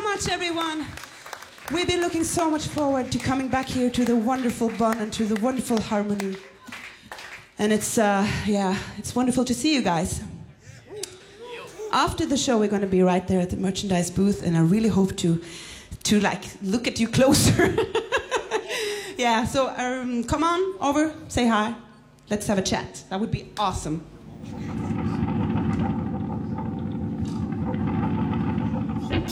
much, everyone. We've been looking so much forward to coming back here to the wonderful Bonn and to the wonderful harmony. And it's wonderful to see you guys. After the show, we're going to be right there at the merchandise booth, and I really hope to like look at you closer. Yeah, so come on over, say hi. Let's have a chat. That would be awesome.